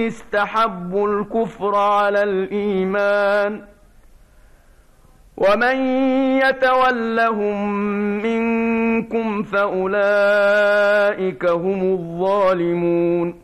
استحبوا الكفر على الإيمان ومن يتولهم منكم فأولئك هم الظالمون